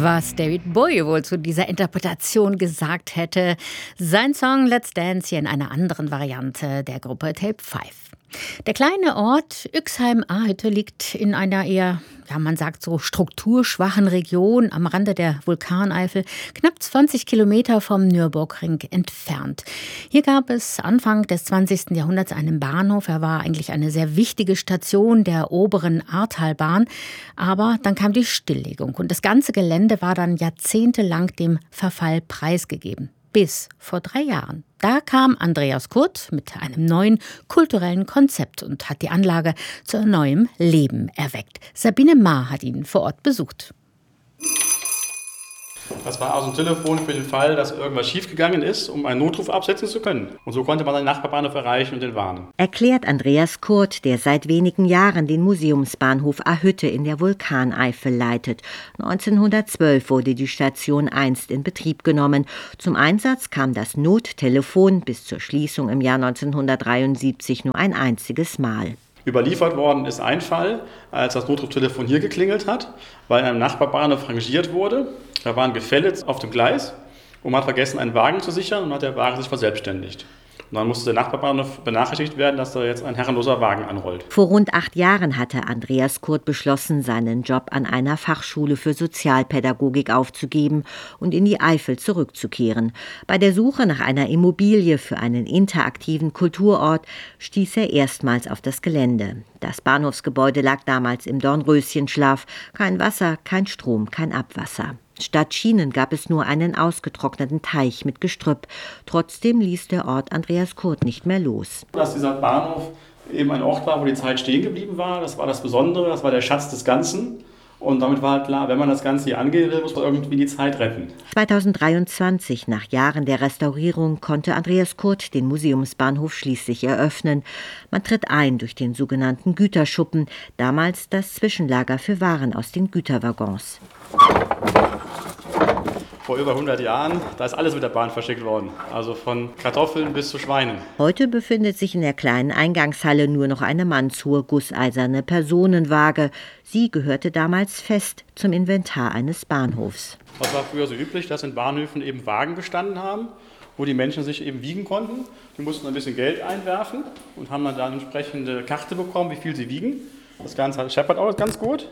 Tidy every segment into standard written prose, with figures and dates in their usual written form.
Was David Bowie wohl zu dieser Interpretation gesagt hätte. Sein Song Let's Dance hier in einer anderen Variante der Gruppe Tape 5. Der kleine Ort Üxheim-Ahütte liegt in einer eher, man sagt so, strukturschwachen Region am Rande der Vulkaneifel, knapp 20 Kilometer vom Nürburgring entfernt. Hier gab es Anfang des 20. Jahrhunderts einen Bahnhof. Er war eigentlich eine sehr wichtige Station der oberen Ahrtalbahn. Aber dann kam die Stilllegung und das ganze Gelände war dann jahrzehntelang dem Verfall preisgegeben. Bis vor 3 Jahren. Da kam Andreas Kurt mit einem neuen kulturellen Konzept und hat die Anlage zu neuem Leben erweckt. Sabine Mahr hat ihn vor Ort besucht. Das war also ein Telefon für den Fall, dass irgendwas schiefgegangen ist, um einen Notruf absetzen zu können. Und so konnte man den Nachbarbahnhof erreichen und den warnen. Erklärt Andreas Kurt, der seit wenigen Jahren den Museumsbahnhof Ahütte in der Vulkaneifel leitet. 1912 wurde die Station einst in Betrieb genommen. Zum Einsatz kam das Nottelefon bis zur Schließung im Jahr 1973 nur ein einziges Mal. Überliefert worden ist ein Fall, als das Notruftelefon hier geklingelt hat, weil in einem Nachbarbahnhof rangiert wurde. Da war ein Gefälle auf dem Gleis und man hat vergessen, einen Wagen zu sichern und hat der Wagen sich verselbstständigt. Und dann musste der Nachbarbahnhof benachrichtigt werden, dass da jetzt ein herrenloser Wagen anrollt. Vor rund 8 Jahren hatte Andreas Kurt beschlossen, seinen Job an einer Fachschule für Sozialpädagogik aufzugeben und in die Eifel zurückzukehren. Bei der Suche nach einer Immobilie für einen interaktiven Kulturort stieß er erstmals auf das Gelände. Das Bahnhofsgebäude lag damals im Dornröschenschlaf. Kein Wasser, kein Strom, kein Abwasser. Statt Schienen gab es nur einen ausgetrockneten Teich mit Gestrüpp. Trotzdem ließ der Ort Andreas Kurt nicht mehr los. Dass dieser Bahnhof eben ein Ort war, wo die Zeit stehen geblieben war, das war das Besondere, das war der Schatz des Ganzen. Und damit war halt klar, wenn man das Ganze hier angehen will, muss man irgendwie die Zeit retten. 2023, nach Jahren der Restaurierung, konnte Andreas Kurt den Museumsbahnhof schließlich eröffnen. Man tritt ein durch den sogenannten Güterschuppen, damals das Zwischenlager für Waren aus den Güterwaggons. Vor über 100 Jahren, da ist alles mit der Bahn verschickt worden. Also von Kartoffeln bis zu Schweinen. Heute befindet sich in der kleinen Eingangshalle nur noch eine mannshohe gusseiserne Personenwaage. Sie gehörte damals fest zum Inventar eines Bahnhofs. Das war früher so üblich, dass in Bahnhöfen eben Wagen gestanden haben, wo die Menschen sich eben wiegen konnten. Die mussten ein bisschen Geld einwerfen und haben dann eine entsprechende Karte bekommen, wie viel sie wiegen. Das Ganze scheppert auch ganz gut.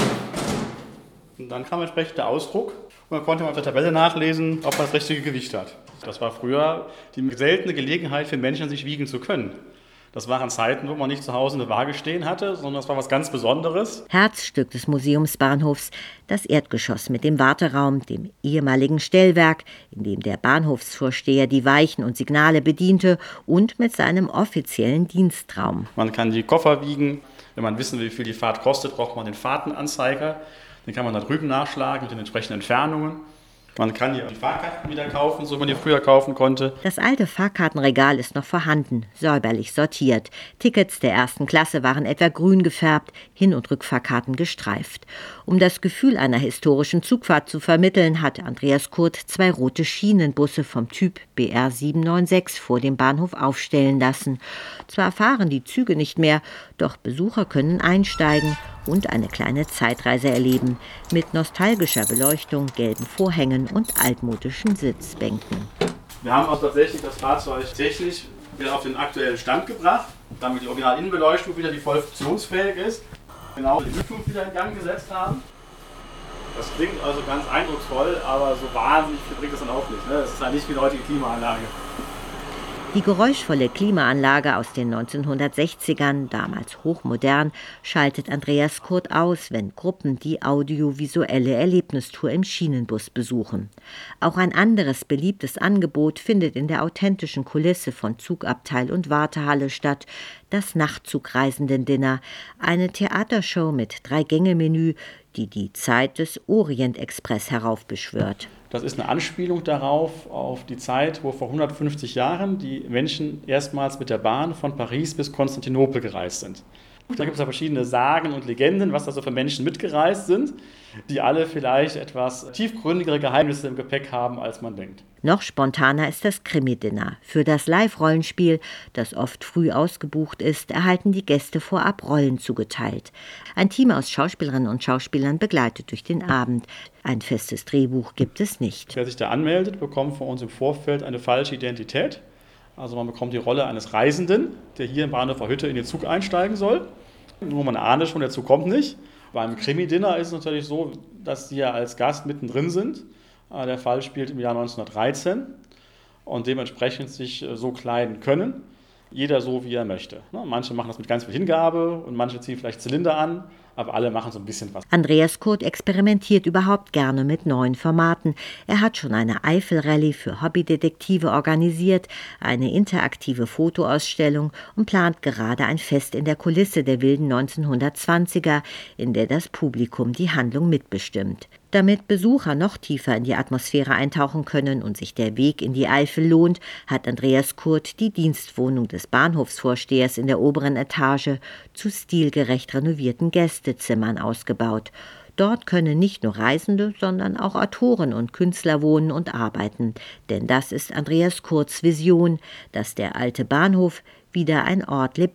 Und dann kam entsprechend der Ausdruck. Und dann konnte man auf der Tabelle nachlesen, ob man das richtige Gewicht hat. Das war früher die seltene Gelegenheit für Menschen, sich wiegen zu können. Das waren Zeiten, wo man nicht zu Hause eine Waage stehen hatte, sondern das war was ganz Besonderes. Herzstück des Museumsbahnhofs, das Erdgeschoss mit dem Warteraum, dem ehemaligen Stellwerk, in dem der Bahnhofsvorsteher die Weichen und Signale bediente und mit seinem offiziellen Dienstraum. Man kann die Koffer wiegen. Wenn man wissen will, wie viel die Fahrt kostet, braucht man den Fahrtenanzeiger. Den kann man da drüben nachschlagen mit den entsprechenden Entfernungen. Man kann die Fahrkarten wieder kaufen, so wie man die früher kaufen konnte. Das alte Fahrkartenregal ist noch vorhanden, säuberlich sortiert. Tickets der 1. Klasse waren etwa grün gefärbt, Hin- und Rückfahrkarten gestreift. Um das Gefühl einer historischen Zugfahrt zu vermitteln, hat Andreas Kurt 2 rote Schienenbusse vom Typ BR 796 vor dem Bahnhof aufstellen lassen. Zwar fahren die Züge nicht mehr, doch Besucher können einsteigen und eine kleine Zeitreise erleben, mit nostalgischer Beleuchtung, gelben Vorhängen und altmodischen Sitzbänken. Wir haben auch tatsächlich das Fahrzeug technisch wieder auf den aktuellen Stand gebracht, damit die Originalinnenbeleuchtung wieder die voll funktionsfähig ist. Genau die Lüftung wieder in Gang gesetzt haben. Das klingt also ganz eindrucksvoll, aber so wahnsinnig viel bringt es dann auch nicht. Ne? Das ist halt nicht wie eine heutige Klimaanlage. Die geräuschvolle Klimaanlage aus den 1960ern, damals hochmodern, schaltet Andreas Kurt aus, wenn Gruppen die audiovisuelle Erlebnistour im Schienenbus besuchen. Auch ein anderes beliebtes Angebot findet in der authentischen Kulisse von Zugabteil und Wartehalle statt, das Nachtzugreisenden-Dinner, eine Theatershow mit 3-Gänge-Menü, die die Zeit des Orient-Express heraufbeschwört. Das ist eine Anspielung darauf, auf die Zeit, wo vor 150 Jahren die Menschen erstmals mit der Bahn von Paris bis Konstantinopel gereist sind. Da gibt es ja verschiedene Sagen und Legenden, was da so für Menschen mitgereist sind, die alle vielleicht etwas tiefgründigere Geheimnisse im Gepäck haben, als man denkt. Noch spontaner ist das Krimi-Dinner. Für das Live-Rollenspiel, das oft früh ausgebucht ist, erhalten die Gäste vorab Rollen zugeteilt. Ein Team aus Schauspielerinnen und Schauspielern begleitet durch den Abend. Ein festes Drehbuch gibt es nicht. Wer sich da anmeldet, bekommt von uns im Vorfeld eine falsche Identität. Also man bekommt die Rolle eines Reisenden, der hier in Bahnhofer Hütte in den Zug einsteigen soll. Nur man ahnt schon, der Zug kommt nicht. Beim Krimi-Dinner ist es natürlich so, dass Sie ja als Gast mittendrin sind. Der Fall spielt im Jahr 1913 und dementsprechend sich so kleiden können. Jeder so, wie er möchte. Manche machen das mit ganz viel Hingabe und manche ziehen vielleicht Zylinder an, aber alle machen so ein bisschen was. Andreas Kurth experimentiert überhaupt gerne mit neuen Formaten. Er hat schon eine Eifel-Rallye für Hobbydetektive organisiert, eine interaktive Fotoausstellung und plant gerade ein Fest in der Kulisse der wilden 1920er, in der das Publikum die Handlung mitbestimmt. Damit Besucher noch tiefer in die Atmosphäre eintauchen können und sich der Weg in die Eifel lohnt, hat Andreas Kurth die Dienstwohnung des Bahnhofsvorstehers in der oberen Etage zu stilgerecht renovierten Gästezimmern ausgebaut. Dort können nicht nur Reisende, sondern auch Autoren und Künstler wohnen und arbeiten. Denn das ist Andreas Kurths Vision, dass der alte Bahnhof wieder ein Ort lebendiger